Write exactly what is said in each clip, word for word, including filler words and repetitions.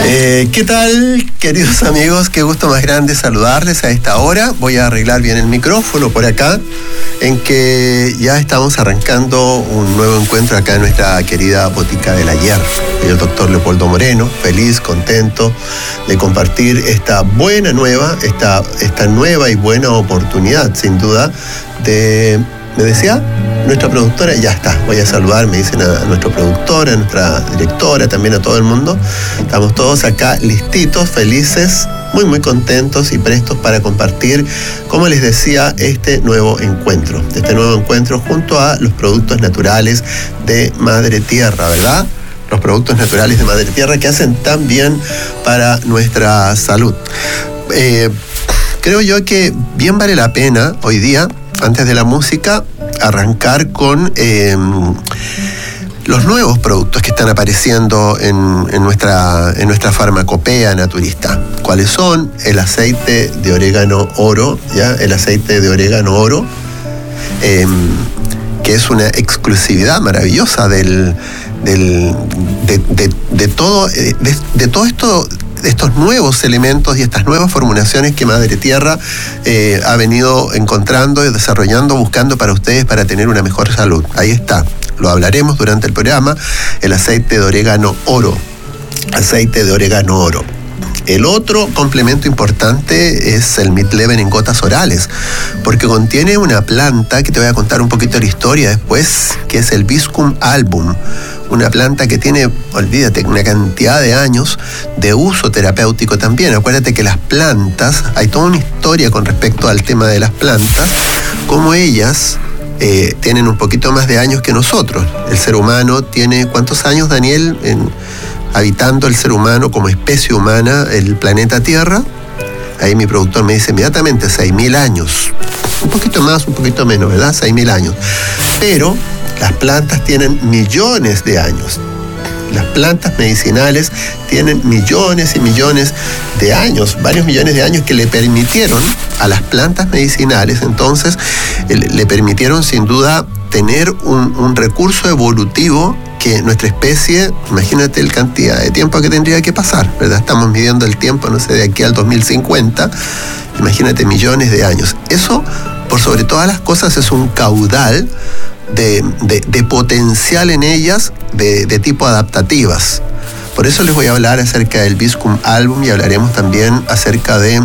Eh, ¿Qué tal, queridos amigos? Qué gusto más grande saludarles a esta hora. Voy a arreglar bien el micrófono por acá, en que ya estamos arrancando un nuevo encuentro acá en nuestra querida Botica del Ayer. Soy el doctor Leopoldo Moreno, feliz, contento de compartir esta buena nueva, esta, esta nueva y buena oportunidad, sin duda, de... ¿Me decía? Nuestra productora, ya está, voy a saludar, me dicen a nuestra productora, a nuestra directora, también a todo el mundo. Estamos todos acá listitos, felices, muy muy contentos y prestos para compartir, como les decía, este nuevo encuentro. Este nuevo encuentro junto a los productos naturales de Madre Tierra, ¿verdad? Los productos naturales de Madre Tierra que hacen tan bien para nuestra salud. Eh, creo yo que bien vale la pena hoy día, antes de la música, arrancar con eh, los nuevos productos que están apareciendo en, en, nuestra, en nuestra farmacopea naturista. ¿Cuáles son? El aceite de orégano oro, ¿ya? El aceite de orégano oro, eh, que es una exclusividad maravillosa del, del, de, de, de, todo, de, de todo esto, de estos nuevos elementos y estas nuevas formulaciones que Madre Tierra eh, ha venido encontrando y desarrollando, buscando para ustedes para tener una mejor salud. Ahí está, lo hablaremos durante el programa, el aceite de orégano oro, aceite de orégano oro. El otro complemento importante es el Midlevin en gotas orales, porque contiene una planta que te voy a contar un poquito de la historia después, que es el Viscum album. Una planta que tiene, olvídate, una cantidad de años de uso terapéutico también. Acuérdate que las plantas, hay toda una historia con respecto al tema de las plantas, como ellas eh, tienen un poquito más de años que nosotros. El ser humano tiene, ¿cuántos años, Daniel, en, habitando el ser humano como especie humana el planeta Tierra? Ahí mi productor me dice inmediatamente seis mil años. Un poquito más, un poquito menos, ¿verdad? seis mil años. Pero las plantas tienen millones de años. Las plantas medicinales tienen millones y millones de años, varios millones de años que le permitieron a las plantas medicinales, entonces, le permitieron sin duda tener un, un recurso evolutivo que nuestra especie, imagínate la cantidad de tiempo que tendría que pasar, ¿verdad? Estamos midiendo el tiempo, no sé, de aquí al dos mil cincuenta, imagínate millones de años. Eso, por sobre todas las cosas, es un caudal De, de, de potencial en ellas de, de tipo adaptativas. Por eso les voy a hablar acerca del Viscum album y hablaremos también acerca de,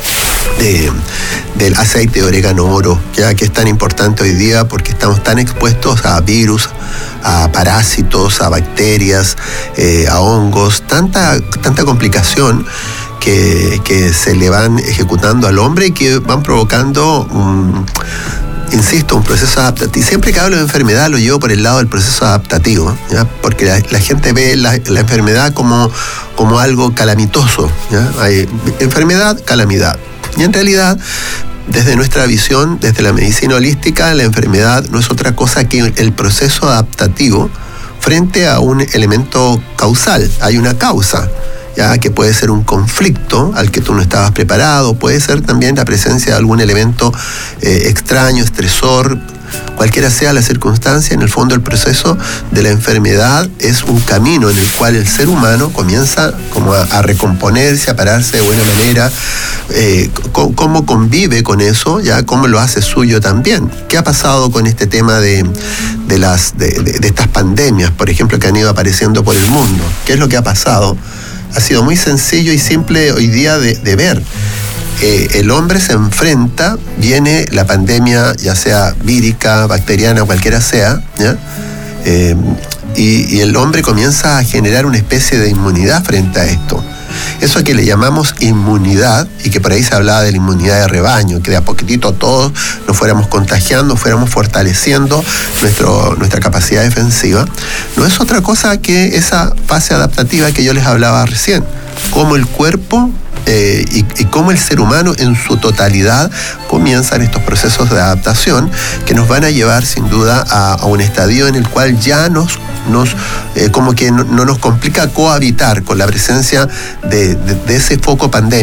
de del aceite de orégano oro, ya que es tan importante hoy día porque estamos tan expuestos a virus, a parásitos, a bacterias, eh, a hongos, tanta, tanta complicación que, que se le van ejecutando al hombre y que van provocando un insisto, un proceso adaptativo. Siempre que hablo de enfermedad lo llevo por el lado del proceso adaptativo, ¿ya? Porque la, la gente ve la, la enfermedad como, como algo calamitoso, ¿ya? Hay enfermedad, calamidad. Y en realidad, desde nuestra visión, desde la medicina holística, la enfermedad no es otra cosa que el proceso adaptativo frente a un elemento causal. Hay una causa, ya que puede ser un conflicto al que tú no estabas preparado, puede ser también la presencia de algún elemento eh, extraño, estresor, cualquiera sea la circunstancia. En el fondo, el proceso de la enfermedad es un camino en el cual el ser humano comienza como a, a recomponerse, a pararse de buena manera, eh, c- cómo convive con eso, ya cómo lo hace suyo también. ¿Qué ha pasado con este tema de, de, las, de, de, de estas pandemias, por ejemplo, que han ido apareciendo por el mundo? ¿Qué es lo que ha pasado? Ha sido muy sencillo y simple hoy día de, de ver. Eh, el hombre se enfrenta, viene la pandemia, ya sea vírica, bacteriana, cualquiera sea, ¿ya? Eh, y, y el hombre comienza a generar una especie de inmunidad frente a esto. Eso que le llamamos inmunidad, y que por ahí se hablaba de la inmunidad de rebaño, que de a poquitito todos nos fuéramos contagiando, fuéramos fortaleciendo nuestro, nuestra capacidad defensiva, no es otra cosa que esa fase adaptativa que yo les hablaba recién, cómo el cuerpo eh, y, y cómo el ser humano en su totalidad comienzan estos procesos de adaptación que nos van a llevar sin duda a, a un estadio en el cual ya nos nos eh, como que no, no nos complica cohabitar con la presencia de, de, de ese foco pandémico.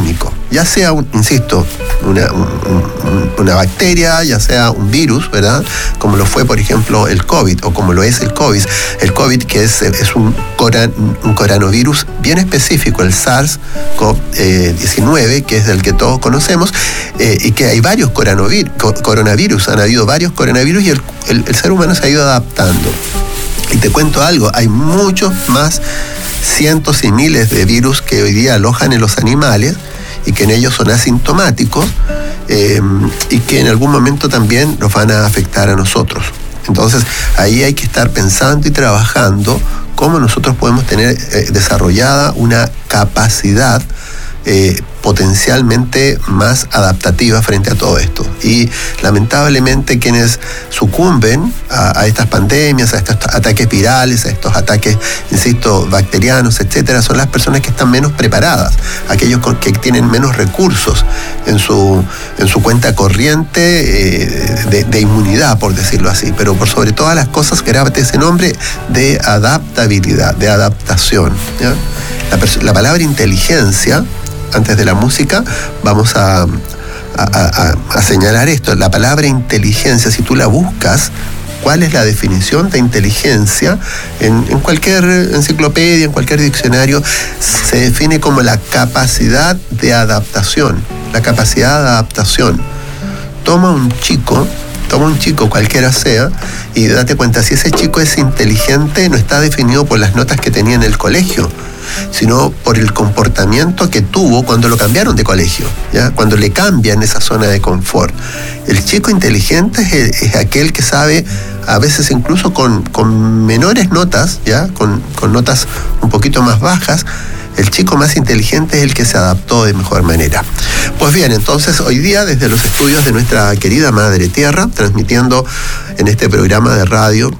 ya sea, un, insisto, una, un, una bacteria, ya sea un virus, ¿verdad? Como lo fue, por ejemplo, el COVID, o como lo es el COVID. El COVID, que es, es un, coran, un coronavirus bien específico, el SARS CoV diecinueve, que es el que todos conocemos, eh, y que hay varios coronavirus, coronavirus, han habido varios coronavirus, y el, el, el ser humano se ha ido adaptando. Y te cuento algo, hay muchos más, cientos y miles de virus que hoy día alojan en los animales y que en ellos son asintomáticos, eh, y que en algún momento también nos van a afectar a nosotros. Entonces ahí hay que estar pensando y trabajando cómo nosotros podemos tener eh, desarrollada una capacidad eh, potencialmente más adaptativa frente a todo esto. Y lamentablemente quienes sucumben a, a estas pandemias, a estos ataques virales, a estos ataques, insisto, bacterianos, etcétera, son las personas que están menos preparadas, aquellos con, que tienen menos recursos en su, en su cuenta corriente eh, de, de inmunidad, por decirlo así. Pero por sobre todas las cosas, grábate ese nombre de adaptabilidad, de adaptación, ¿ya? La, la palabra inteligencia, antes de la música, vamos a, a, a, a señalar esto. La palabra inteligencia, si tú la buscas, ¿cuál es la definición de inteligencia? En, en cualquier enciclopedia, en cualquier diccionario, se define como la capacidad de adaptación. La capacidad de adaptación. Toma un chico, toma un chico cualquiera sea, y date cuenta, si ese chico es inteligente, no está definido por las notas que tenía en el colegio, sino por el comportamiento que tuvo cuando lo cambiaron de colegio, ¿ya? Cuando le cambian esa zona de confort. El chico inteligente es, es aquel que sabe, a veces incluso con, con menores notas, ¿ya? Con, con notas un poquito más bajas. El chico más inteligente es el que se adaptó de mejor manera. Pues bien, entonces hoy día desde los estudios de nuestra querida Madre Tierra, transmitiendo en este programa de radio,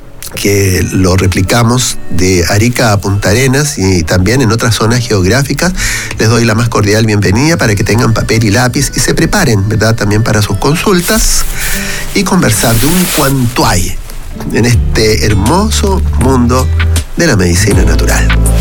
que lo replicamos de Arica a Punta Arenas y también en otras zonas geográficas, les doy la más cordial bienvenida para que tengan papel y lápiz y se preparen, ¿verdad?, también para sus consultas y conversar de un cuanto hay en este hermoso mundo de la medicina natural.